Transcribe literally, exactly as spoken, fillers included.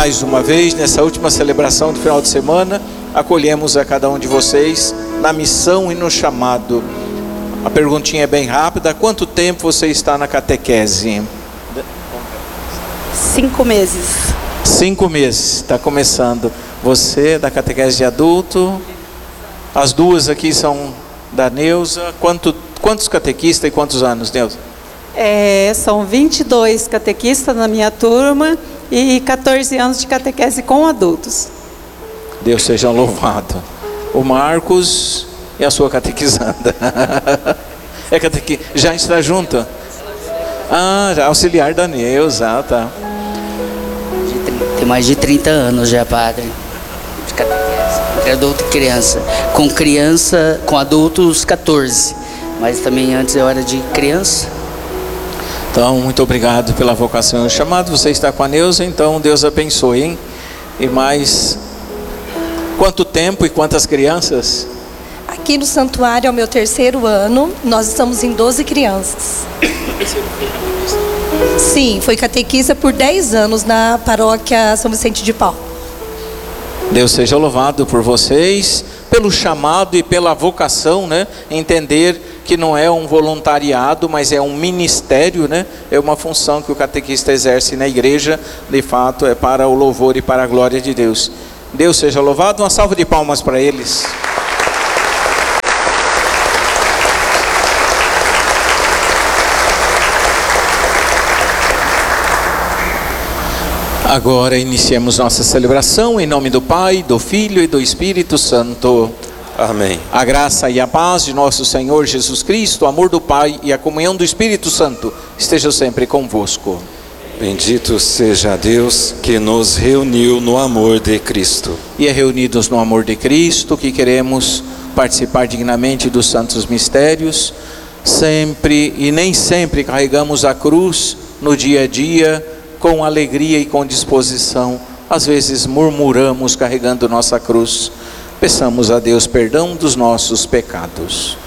Mais uma vez, nessa última celebração do final de semana, acolhemos a cada um de vocês na missão e no chamado. A perguntinha é bem rápida: há quanto tempo você está na catequese? Cinco meses. Cinco meses, está começando. Você da catequese de adulto, as duas aqui são da Neuza. Quanto, quantos catequistas e quantos anos, Neuza? É, são vinte e dois catequistas na minha turma e quatorze anos de catequese com adultos. Deus seja louvado. O Marcos e a sua catequizanda. É catequi... Já está junto? Ah, já auxiliar da Neuza, tá. Tem mais de trinta anos já, padre. De catequese, entre adulto e criança. Com criança, com adultos, quatorze. Mas também antes eu era de criança. Então, muito obrigado pela vocação e chamado. Você está com a Neuza, então Deus abençoe, hein? E mais, quanto tempo e quantas crianças? Aqui no santuário é o meu terceiro ano, nós estamos em doze crianças. Sim, foi catequista por dez anos na paróquia São Vicente de Paulo. Deus seja louvado por vocês, pelo chamado e pela vocação, né? Entender que não é um voluntariado, mas é um ministério, né? É uma função que o catequista exerce na igreja, de fato é para o louvor e para a glória de Deus. Deus seja louvado, uma salva de palmas para eles. Agora iniciemos nossa celebração em nome do Pai, do Filho e do Espírito Santo. Amém. A graça e a paz de nosso Senhor Jesus Cristo, o amor do Pai e a comunhão do Espírito Santo estejam sempre convosco. Bendito seja Deus que nos reuniu no amor de Cristo. E é reunidos no amor de Cristo que queremos participar dignamente dos santos mistérios. Sempre e nem sempre carregamos a cruz no dia a dia com alegria e com disposição. Às vezes murmuramos carregando nossa cruz. Peçamos a Deus perdão dos nossos pecados.